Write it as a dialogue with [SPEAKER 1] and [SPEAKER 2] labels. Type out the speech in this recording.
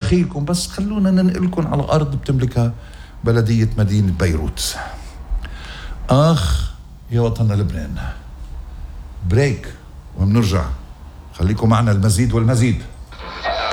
[SPEAKER 1] دخيلكم، بس خلونا ننقلكم على أرض بتملكها بلدية مدينة بيروت. يا وطننا لبنان، بريك وبنرجع، خليكم معنا المزيد والمزيد.